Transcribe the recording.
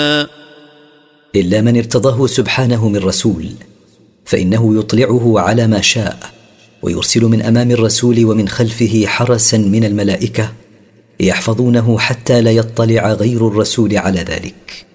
إلا من ارتضاه سبحانه من رسول، فإنه يطلعه على ما شاء، ويرسل من أمام الرسول ومن خلفه حرسا من الملائكة يحفظونه حتى لا يطلع غير الرسول على ذلك.